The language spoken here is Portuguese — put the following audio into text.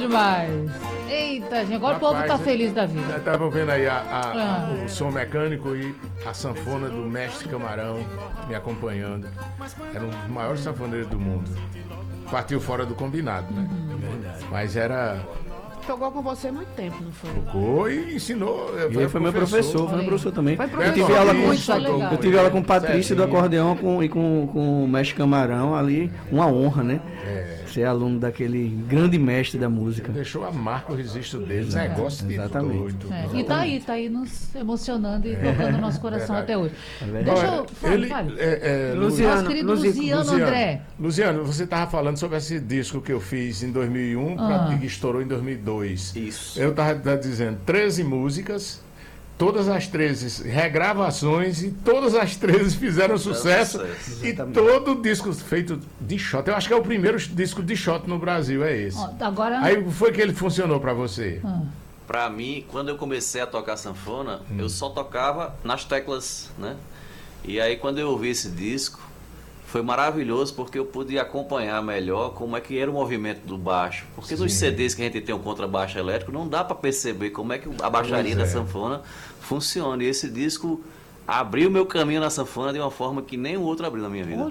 demais. Eita, gente, agora o povo tá feliz da vida. Eu tava vendo aí o som mecânico e a sanfona do Mestre Camarão me acompanhando. Era um dos maiores sanfoneiros do mundo. Partiu fora do combinado, né? Mas era... Jogou com você há muito tempo, não foi? Tocou e ensinou. E ele foi meu professor, também. Foi Eu tive aula legal. eu tive aula com o Patrício do acordeão e com o mestre Camarão ali, uma honra, né? Ser aluno daquele grande mestre da música. Deixou a marca, o registro dele, negócio de Exatamente. doido. E tá aí nos emocionando e tocando o nosso coração até hoje. Deixa eu... Fale. Nosso querido Luciano André. Luciano, você estava falando sobre esse disco que eu fiz em 2001 que estourou em 2002. Isso. Eu estava dizendo 13 músicas, todas as 13 regravações e todas as 13 fizeram sucesso. E todo disco feito de shot. Eu acho que é o primeiro disco de shot no Brasil, é esse. Agora... Aí foi que ele funcionou para você? Pra mim, quando eu comecei a tocar sanfona, eu só tocava nas teclas, né? E aí quando eu ouvi esse disco, foi maravilhoso porque eu pude acompanhar melhor como é que era o movimento do baixo. Porque nos CDs que a gente tem um contrabaixo elétrico, não dá para perceber como é que a baixaria da sanfona funciona. E esse disco abriu meu caminho na sanfona de uma forma que nem o outro abriu na minha vida.